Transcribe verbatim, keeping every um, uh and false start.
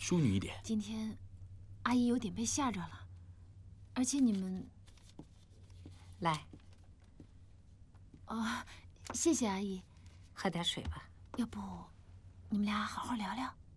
淑女一点。 今天，阿姨有点被吓着了，而且你们， 来， 哦，谢谢阿姨。 喝点水吧。 要不，你们俩好好聊聊。